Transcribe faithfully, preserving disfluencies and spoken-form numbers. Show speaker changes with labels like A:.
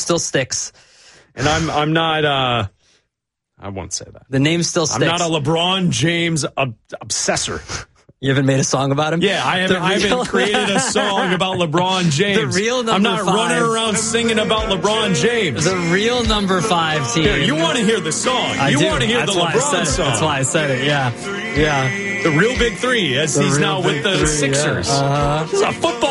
A: still sticks.
B: And I'm I'm not, uh, I won't say that.
A: The name still sticks.
B: I'm not a LeBron James ob- obsessor.
A: You haven't made a song about him?
B: Yeah, I haven't, I haven't created a song about LeBron James.
A: The real number
B: I'm not
A: five.
B: running around singing about LeBron James.
A: The real number five team.
B: Here, you want to hear the song.
A: I
B: you
A: do.
B: want to hear
A: That's
B: the
A: why I
B: LeBron
A: said it.
B: song.
A: That's why I said it, yeah. Yeah.
B: The real big three, as
A: The
B: he's
A: real
B: now with
A: big
B: the
A: three,
B: Sixers.
A: Yeah. Uh-huh.
B: It's a football